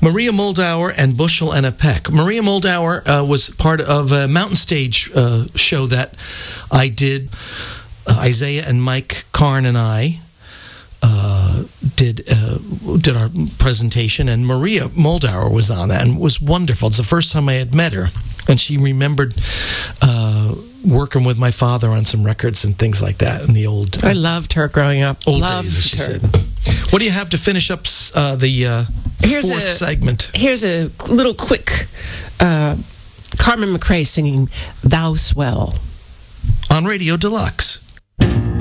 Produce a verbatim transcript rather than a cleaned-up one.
Maria Moldauer and Bushel and a Peck. Maria Moldauer uh, was part of a Mountain Stage uh, show that I did. Uh, Isaiah and Mike Karn and I uh, did uh, did our presentation, and Maria Moldauer was on that, and it was wonderful. It's the first time I had met her, and she remembered uh, working with my father on some records and things like that in the old. I loved her growing up. Old loved days, as she her. said. What do you have to finish up uh, the uh, Here's fourth a- segment? Here's a little quick uh, Carmen McRae singing "Thou Swell." On Radio Deluxe.